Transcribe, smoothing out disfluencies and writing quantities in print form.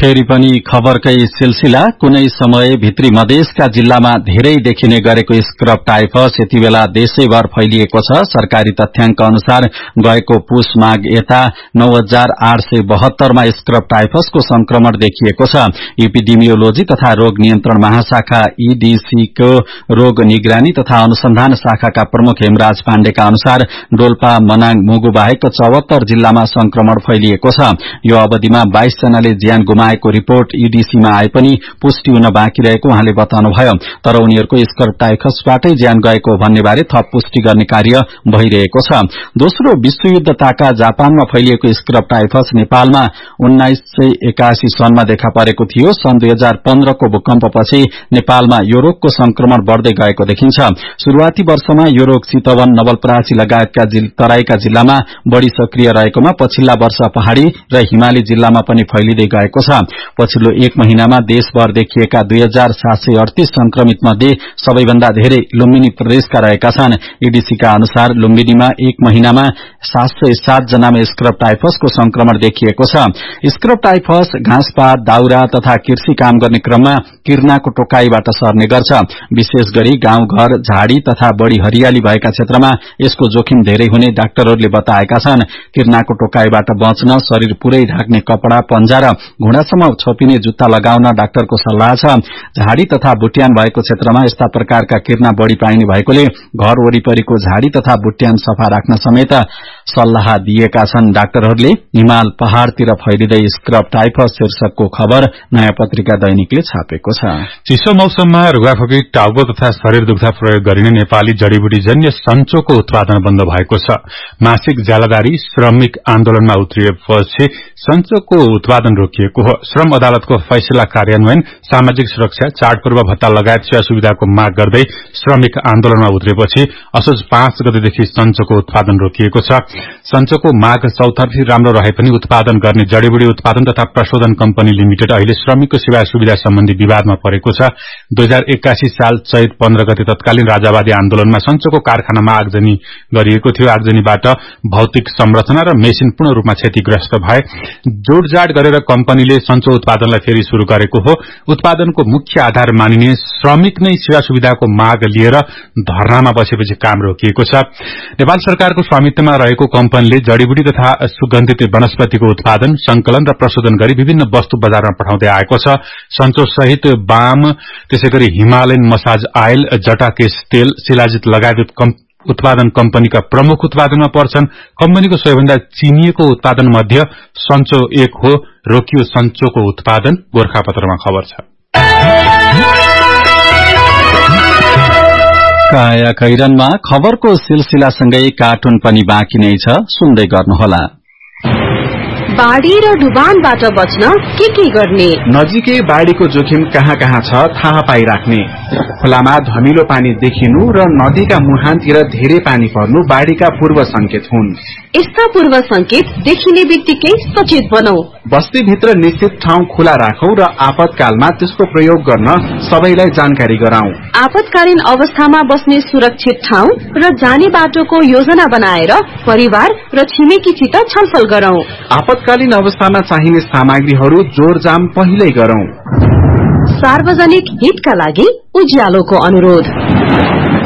फेरि पनि खबरकै सिलसिला। कुनै समय भित्री मधेसका जिल्लामा धेरै देखिने गरेको स्क्रब टाइफस यति बेला देशैभर फैलिएको छ। सरकारी तथ्याङ्क अनुसार गएको पुष माघ यता 9872 मा स्क्रब टाइफसको संक्रमण देखिएको छ। एपिडेमियोलोजी तथा रोग नियन्त्रण महाशाखा ईडीसी को रोग निगरानी तथा अनुसन्धान शाखाका प्रमुख हेमराज पाण्डेका अनुसार डोल्पा, मनाङ, मुगु बाहेक 74 जिल्लामा संक्रमण फैलिएको छ। यो अवधिमा 22 जनाले ज्यान गुमाएको रिपोर्ट ईडीसीमा आए पनि पुष्टि हुन बाँकी रहेको उहाँले बताउनुभयो। तर उनीहरूको स्क्रब टाइफसबाटै ज्यान गएको भन्नेबारे थप पुष्टि गर्ने कार्य भइरहेको छ। दोस्रो विश्वयुद्धताका जापानमा फैलिएको स्क्रब टाइफस नेपालमा 1981 सनमा देखा परेको थियो। सन् 2015 को भूकम्पपछि नेपालमा यो रोगको संक्रमण बढ़दै गएको देखिन्छ। शुरूआती वर्षमा यो रोग चितवन, नवलपरासी लगायतका तराईका जिल्लामा बढ़ी सक्रिय रहेकोमा पछिल्ला वर्ष पहाड़ी र हिमाली जिल्लामा पनि फैलिँदै गएको छ। पछिल्लो एक महिनामा देशभर देखिएका 2738 संक्रमित मध्ये सबैभन्दा धेरै लुम्बिनी प्रदेशका रहेका छन्। ईडीसीका अनुसार लुम्बिनीमा एक महिनामा 707 जनामा स्क्रब टाइफसको संक्रमण देखिएको छ। स्क्रब टाइफस घाँसपात, दाउरा तथा कृषि काम गर्ने क्रममा किर्नाको टोकाईबाट सर्ने गर्छ। विशेष गरी गाउँघर, झाड़ी तथा बढ़ी हरियाली भएका क्षेत्रमा यसको जोखिम धेरै हुने डाक्टरहरूले बताएका छन्। किर्नाको टोकाईबाट बच्न शरीर पूरै ढाक्ने कपड़ा, पंजा र घुँडासम्म छोपिने जुत्ता लगाउन डाक्टरको सल्लाह छ। झाड़ी तथा बुट्यान भएको क्षेत्रमा यस्ता प्रकारका किर्ना बढ़ी पाइने भएकोले घर वरिपरिको झाड़ी तथा बुट्यान सफा राख्न समेत सल्लाह दिएका छन् डाक्टरहरूले। हिमाल पहाड़तिर फैलिँदै स्क्रब टाइफस शीर्षकको खबर नयाँ पत्रिका दैनिकले छापेको छ। चिसो मौसममा रुगाखोकी, टाउको तथा शरीर दुख्दा प्रयोग गरिने नेपाली जड़ीबुटी जन्य सञ्चोको उत्पादन बन्द भएको छ। मासिक ज्यालादारी श्रमिक आन्दोलनमा उत्रिएपछि सञ्चोको उत्पादन रोकिएको हो। श्रम अदालतको फैसला कार्यान्वयन, सामाजिक सुरक्षा, चाडपर्व भत्ता लगायत सेवा सुविधाको माग गर्दै श्रमिक आन्दोलनमा उत्रेपछि असोज 5 गतेदेखि सञ्चोको उत्पादन रोकिएको छ। सञ्चोको माग चौतर्फी राम्रो रहे पनि उत्पादन गर्ने जड़ीबुटी उत्पादन तथा प्रशोधन कम्पनी लिमिटेड अहिले श्रमिकको सेवा सुविधा सम्बन्धी विवादमा परेको छ। 2081 साल चैत 15 गते तत्कालीन राजावादी आन्दोलनमा सञ्चोको कारखानामा आगजनी गरिएको थियो। आगजनीबाट भौतिक संरचना र मेसिन पूर्ण रूपमा क्षतिग्रस्त भए। जोडजाड गरेर कम्पनीले सञ्चो उत्पादनलाई फेरि शुरू गरेको हो। उत्पादनको मुख्य आधार मानिने श्रमिक नै सेवा सुविधाको माग लिएर धरनामा बसेपछि काम रोकिएको छ। नेपाल सरकारको स्वामित्वमा रहेको कम्पनीले जड़ीबुटी तथा सुगन्धित वनस्पतिको उत्पादन, संकलन र प्रशोधन गरी विभिन्न वस्तु बजारमा पठाउँदै आएको छ। सञ्चो सहित बाम, त्यसैगरी हिमालयन मसाज आयल, जटाकेश तेल, शिलाजित लगायत उत्पादन कम्पनीका प्रमुख उत्पादनमा पर्छन्। कम्पनीको सबैभन्दा चिनिएको उत्पादन मध्ये सञ्चो एक हो। रोकियो सञ्चोको उत्पादन, गोरखापत्रमा खबर छ। काया कैरनमा खबरको सिलसिलासँगै कार्टुन पनि बाँकी नै छ, सुन्दै गर्नुहोला। बाढ़ी र डुबानबाट बच्न के गर्ने? नजिकै बाढ़ीको जोखिम कहाँ कहाँ छ थाहा पाइराख्ने। खोलामा धमिलो पानी देखिनु र नदीका मुहानतिर धेरै पानी पर्नु बाढ़ीका पूर्व संकेत हुन्। यस्ता पूर्व संकेत देखिने बित्तिकै सचेत बनौ। बस्तीभित्र निश्चित ठाउँ खुला राखौ र आपतकालमा त्यसको प्रयोग गर्न सबैलाई जानकारी गराऊ। आपतकालीन अवस्थामा बस्ने सुरक्षित ठाउँ र जाने बाटोको योजना बनाएर परिवार र छिमेकीसित छलफल गरौं। आपतकालीन अवस्थामा चाहिने सामग्रीहरू जोडजाम पहिल्यै गरौं। सार्वजनिक हितका लागि उज्यालोको अनुरोध।